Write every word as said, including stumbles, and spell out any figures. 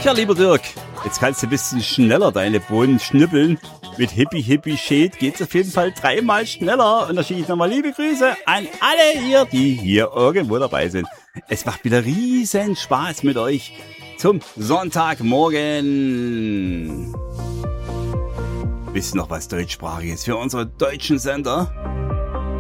Tja, lieber Dirk, jetzt kannst du ein bisschen schneller deine Bohnen schnippeln. Mit Hippie Hippie Shade geht's auf jeden Fall dreimal schneller. Und da schicke ich nochmal liebe Grüße an alle ihr, die hier irgendwo dabei sind. Es macht wieder riesen Spaß mit euch zum Sonntagmorgen. Wisst ihr noch was Deutschsprachiges für unsere deutschen Sender?